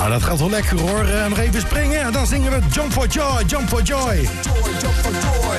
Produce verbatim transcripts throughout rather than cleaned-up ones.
Nou, dat gaat wel lekker hoor. Uh, nog even springen, dan zingen we Jump for Joy, Jump for Joy. Jump for Joy.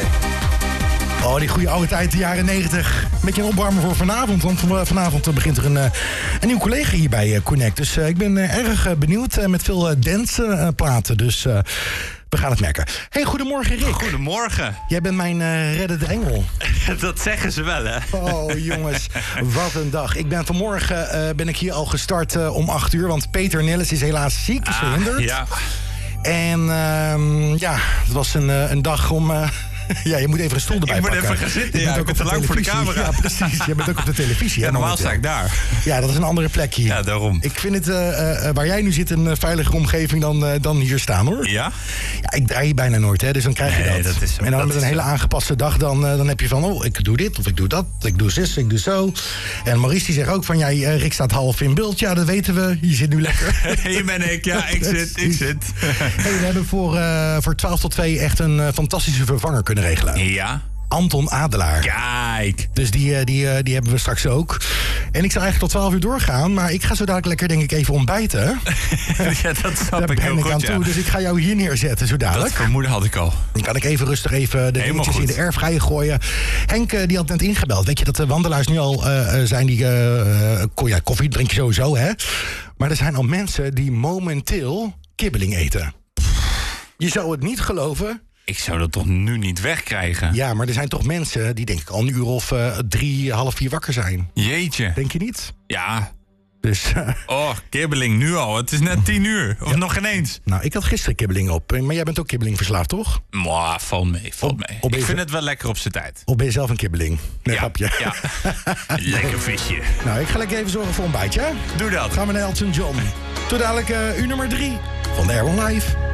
Oh, die goede oude tijd, de jaren negentig. Een beetje een opwarmer voor vanavond. Want vanavond begint er een, een nieuw collega hier bij Connect. Dus uh, ik ben uh, erg benieuwd uh, met veel uh, danceplaten. Dus uh, we gaan het merken. Hey, goedemorgen Rick. Goedemorgen. Jij bent mijn uh, reddende engel. Dat zeggen ze wel, hè? Oh, jongens. Wat een dag. Ik ben vanmorgen uh, ben ik hier al gestart uh, om acht uur. Want Peter Nilles is helaas ziek, is verhinderd. Ah, ja. En uh, ja, het was een, uh, een dag om... Uh, Ja, je moet even een stoel erbij ik pakken. Ik moet even gaan zitten, ja, ik ben te lang voor de camera. Ja, precies. Je bent ook op de televisie. Ja, hè, normaal sta ik daar. Ja, dat is een andere plek hier. Ja, daarom. Ik vind het, uh, uh, waar jij nu zit, een uh, veiligere omgeving dan, uh, dan hier staan, hoor. Ja? Ja, ik draai hier bijna nooit, hè, dus dan krijg je nee, dat. dat is zo, en dan dat met een hele zo. aangepaste dag, dan, uh, dan heb je van... oh, ik doe dit, of ik doe dat, ik doe zus, ik doe zo. En Maurice die zegt ook van, ja, uh, Rick staat half in beeld. Ja, dat weten we. Je zit nu lekker. Hier ben ik, ja, ik zit, ik zit. Hey, we hebben voor, uh, voor twaalf tot twee echt een uh, fantastische vervanger kunnen regelen. Ja? Anton Adelaar. Kijk. Dus die, die, die hebben we straks ook. En ik zou eigenlijk tot twaalf uur doorgaan. Maar ik ga zo dadelijk lekker, denk ik, even ontbijten. Ja, dat snap Daar ik ben heel ik goed, aan ja. toe. Dus ik ga jou hier neerzetten, zo dadelijk. Dat vermoeden had ik al. Dan kan ik even rustig even de Helemaal dingetjes in goed. de airfryer gooien. Henk, uh, die had net ingebeld. Weet je dat de wandelaars nu al uh, zijn die... Uh, uh, ja, koffie drink je sowieso, hè? Maar er zijn al mensen die momenteel kibbeling eten. Je zou het niet geloven... Ik zou dat toch nu niet wegkrijgen? Ja, maar er zijn toch mensen die denk ik al een uur of uh, drie, half vier wakker zijn. Jeetje. Denk je niet? Ja. Dus, uh, oh, kibbeling nu al. Het is net tien uur. Of ja. nog geen eens. Nou, ik had gisteren kibbeling op. Maar jij bent ook kibbeling verslaafd, toch? Mwah, valt mee, valt mee. Op, op ik vind het wel lekker op zijn tijd. Of ben je zelf een kibbeling? Nee, ja, grapje. Ja. Lekker visje. Nou, ik ga lekker even zorgen voor een ontbijtje. Doe dat. Gaan we naar Elton John. Tot dadelijk uh, uur nummer drie van de Air One Live.